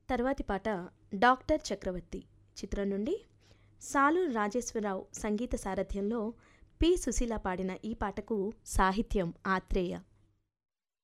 తర్వాతి పాట డాక్టర్ చక్రవర్తి చిత్రం నుండి సాలూరు రాజేశ్వరరావు సంగీత సారథ్యంలో పి సుశీల పాడిన ఈ పాటకు సాహిత్యం ఆత్రేయ.